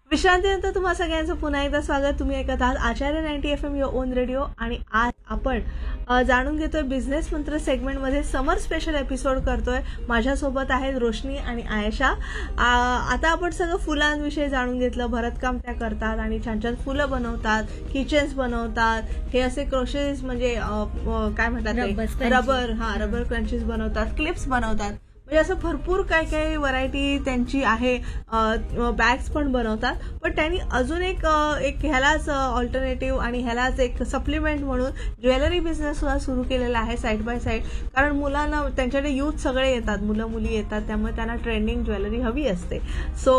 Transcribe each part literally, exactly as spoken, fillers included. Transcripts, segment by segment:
विश्रांतीनंतर तुम्हा सगळ्यांचं पुन्हा एकदा स्वागत. तुम्ही ऐकत आहात आचार्य ninety F am your on radio आणि आज आपण अ, जाणून घेतोय बिझनेस मंत्र सेगमेंटमध्ये समर स्पेशल एपिसोड करतोय. माझ्यासोबत आहेत रोशनी आणि आयशा. आ, आता आपण सगळं फुलांविषयी जाणून घेतलं. भरतकाम त्या करतात आणि छान छान फुलं बनवतात, किचन्स बनवतात. हे असे क्रोशेस म्हणजे अ, अ, काय म्हणतात ते रबर हा रबर क्रंचेस बनवतात, क्लिप्स बनवतात. म्हणजे असं भरपूर काय काय व्हरायटी त्यांची आहे. बॅग्स पण बनवतात. पण त्यांनी अजून एक अ, एक ह्यालाच ऑल्टरनेटिव्ह आणि ह्यालाच एक सप्लिमेंट म्हणून ज्वेलरी बिझनेस सुद्धा सुरू केलेला आहे साईड बाय साईड. कारण मुलांना त्यांच्याकडे युथ सगळे येतात, मुलं मुली येतात, त्यामुळे त्यांना ट्रेंडिंग ज्वेलरी हवी असते. सो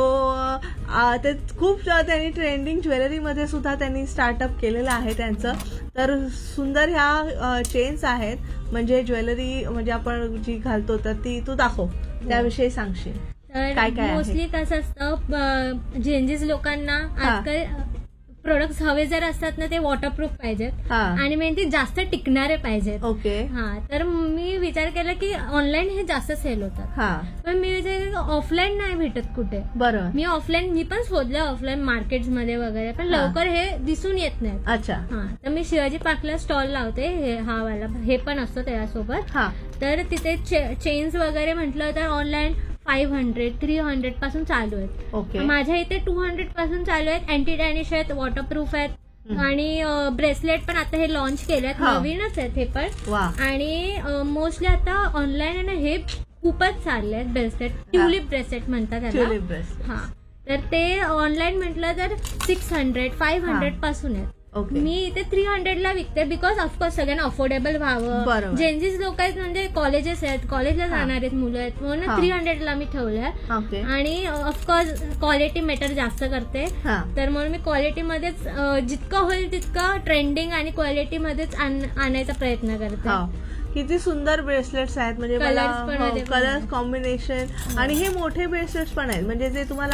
ते खूप त्यांनी ट्रेंडिंग ज्वेलरीमध्ये सुद्धा त्यांनी स्टार्टअप केलेलं आहे त्यांचं. तर सुंदर ह्या चेन्स आहेत, म्हणजे ज्वेलरी म्हणजे आपण जी घालतो तर ती तू दाखव, त्याविषयी सांगशील काय काय मोस्टली कसं असतं, जेंजीस लोकांना आजकाल प्रोडक्ट्स हवे जर असतात ना ते वॉटरप्रूफ पाहिजेत आणि मेन ते जास्त टिकणारे पाहिजेत. ओके. हा, तर मी विचार केला की ऑनलाईन हे जास्त सेल होतात, पण मी विचार केला ऑफलाईन नाही भेटत कुठे. बरं. मी ऑफलाईन मी पण शोधलं ऑफलाईन मार्केट मध्ये वगैरे, पण लवकर हे दिसून येत नाही. अच्छा. हा, तर मी शिवाजी पार्कला स्टॉल लावते, हे हा वाला हे पण असतो त्यासोबत. तर तिथे चेन्स वगैरे म्हटलं तर online five hundred three hundred पासून चालू आहेत. ओके. माझ्या इथे टू हंड्रेड पासून चालू आहेत. अँटी डॅनिश आहेत, वॉटरप्रूफ आहेत आणि ब्रेसलेट पण आता हे लॉन्च केले आहेत, नवीनच आहेत हे पण. आणि मोस्टली आता ऑनलाईन आहे ना हे खूपच चालले आहेत ब्रेसलेट, ट्युलिप ब्रेसलेट म्हणतात त्याला. हा, तर ते ऑनलाईन म्हटलं तर सिक्स हंड्रेड फाईव्ह हंड्रेड पासून आहेत. मी इथे थ्री हंड्रेड ला विकते, बिकॉज ऑफकोर्स सगळ्यांना अफोर्डेबल व्हावं. जेंजीस लोक आहेत म्हणजे कॉलेजेस आहेत, कॉलेजला जाणार आहेत मुलं आहेत, म्हणून थ्री हंड्रेड ला मी ठेवलंय. आणि ऑफकोर्स क्वालिटी मॅटर जास्त करते, तर म्हणून मी क्वालिटीमध्येच जितकं होईल तितकं ट्रेंडिंग आणि क्वालिटीमध्येच आणायचा प्रयत्न करते. किती सुंदर ब्रेसलेट्स आहेत, म्हणजे मला कलर्स कॉम्बिनेशन आणि हे मोठे ब्रेसलेट्स पण आहेत, म्हणजे जे तुम्हाला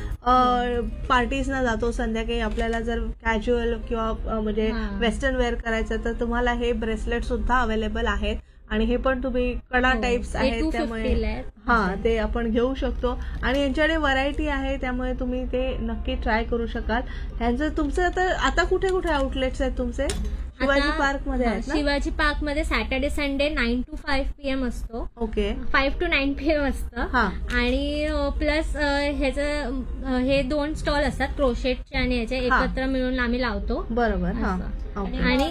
आपण पार्टीजना जातो संध्याकाळी आपल्याला जर कॅज्युअल किंवा म्हणजे वेस्टर्न वेअर करायचं तर तुम्हाला हे ब्रेसलेट सुद्धा अवेलेबल आहेत. आणि हे पण तुम्ही कडा टाइप्स आहेत, त्यामुळे हा ते आपण घेऊ शकतो. आणि यांच्याकडे व्हरायटी आहे, त्यामुळे तुम्ही ते नक्की ट्राय करू शकाल. ह्यांचं तुमचं आता आता कुठे कुठे आउटलेट्स आहेत तुमचे? शिवाजी पार्क मध्ये आहेत ना? शिवाजी पार्क मध्ये Saturday Sunday nine to five PM असतो. Okay. Five to nine PM असतं. आणि प्लस ह्याचं हे दोन स्टॉल असतात क्रोशेटचे आणि याचे एकत्र मिळून आम्ही लावतो. बरोबर. आणि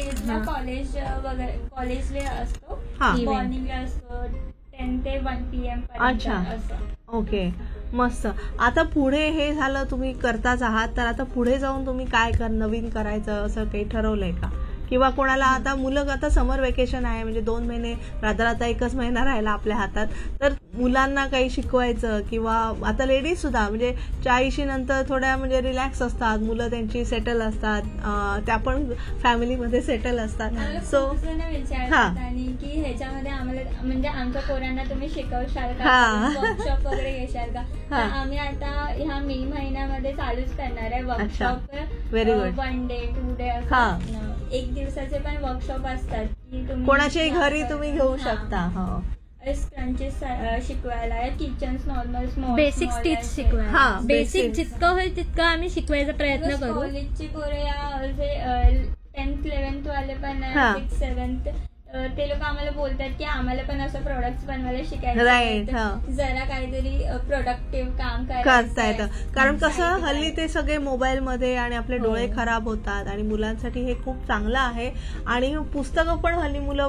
कॉलेज वगैरे कॉलेज असतो, मॉर्निंगला असतो टेन ते वन पीएम. अच्छा. ओके, मस्त. आता पुढे हे झालं, तुम्ही करताच आहात, तर आता पुढे जाऊन तुम्ही काय कर नवीन करायचं असं काही ठरवलंय का? किंवा कोणाला आता मुलं आता समर वेकेशन आहे, म्हणजे दोन महिने रात्र आता एकच महिना राहिला आपल्या हातात, तर मुलांना काही शिकवायचं किंवा आता लेडीज सुद्धा म्हणजे चाळीशी नंतर थोड्या म्हणजे रिलॅक्स असतात, मुलं त्यांची सेटल असतात, त्या पण फॅमिलीमध्ये सेटल असतात. सो विचारतात आणि की ह्याच्यामध्ये आम्हाला म्हणजे आमच्या पोरांना तुम्ही शिकवशाल का, वर्कशॉप वगैरे घेशाल का? तर आम्ही आता ह्या मे महिन्यामध्ये चालूच करणार आहे workshop. Very good. One day to day असं एक दिवसाचे पण वर्कशॉप असतात की तुम्ही कोणाच्याही घरी तुम्ही घेऊ शकता. क्रंचेस शिकवायला, किचन्स नॉर्मल बेसिक स्टिच शिकवायला, बेसिक जितकं होईल तितकं आम्ही शिकवायचा प्रयत्न करू. कॉलेजची पोरं या टेन्थ इलेव्हन्थ वाले पण सिक्स सेव्हन्थ ते लोक आम्हाला बोलतात की आम्हाला पण असं प्रोडक्ट्स बनवायला शिकायचं, जरा काहीतरी प्रोडक्टिव्ह काम करता येतं. कारण कसं हल्ली ते सगळे मोबाईल मध्ये आणि आपले डोळे खराब होतात आणि मुलांसाठी हे खूप चांगलं आहे. आणि पुस्तकं पण हल्ली मुलं